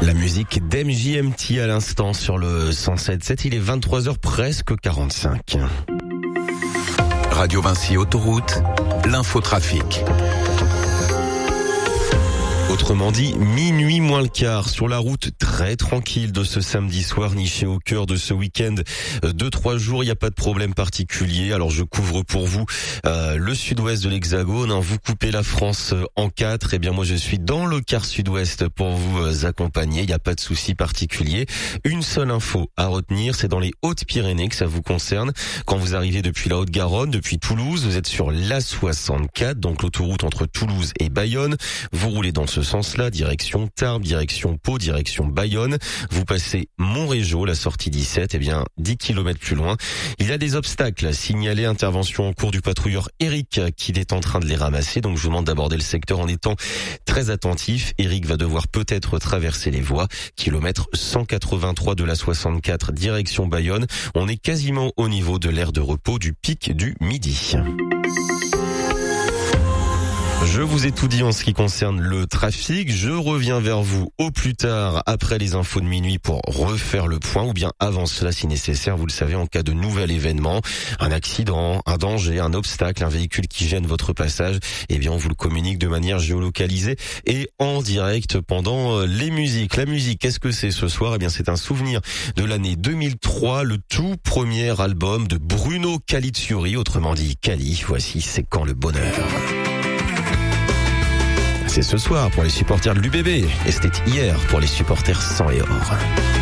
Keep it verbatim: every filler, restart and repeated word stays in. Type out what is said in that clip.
La musique d'M J M T à l'instant sur le cent sept sept, il est vingt-trois heures presque quarante-cinq. Radio Vinci Autoroute, l'infotrafic. Autrement dit, minuit moins le quart sur la route très tranquille de ce samedi soir niché au cœur de ce week-end. Deux, trois jours, il n'y a pas de problème particulier. Alors je couvre pour vous euh, le sud-ouest de l'Hexagone. Hein. Vous coupez la France en quatre. Eh bien moi je suis dans le quart sud-ouest pour vous accompagner. Il n'y a pas de souci particulier. Une seule info à retenir, c'est dans les Hautes-Pyrénées que ça vous concerne. Quand vous arrivez depuis la Haute-Garonne, depuis Toulouse, vous êtes sur l'A soixante-quatre, donc l'autoroute entre Toulouse et Bayonne. Vous roulez dans ce sens-là, direction Tarbes, direction Pau, direction Bayonne. Vous passez Montrégeau, la sortie dix-sept, eh bien dix kilomètres plus loin. Il y a des obstacles signalés, intervention en cours du patrouilleur Eric qui est en train de les ramasser. Donc je vous demande d'aborder le secteur en étant très attentif. Eric va devoir peut-être traverser les voies. Kilomètre cent quatre-vingt-trois de la soixante-quatre, direction Bayonne. On est quasiment au niveau de l'aire de repos du pic du Midi. Je vous ai tout dit en ce qui concerne le trafic. Je reviens vers vous au plus tard après les infos de minuit pour refaire le point ou bien avant cela si nécessaire. Vous le savez, en cas de nouvel événement, un accident, un danger, un obstacle, un véhicule qui gêne votre passage, eh bien on vous le communique de manière géolocalisée et en direct pendant les musiques. La musique, qu'est-ce que c'est ce soir? Eh bien c'est un souvenir de l'année deux mille trois, le tout premier album de Bruno Calizzuri, autrement dit Cali. Voici C'est quand le bonheur. C'est ce soir pour les supporters de l'U B B et c'était hier pour les supporters sang et or.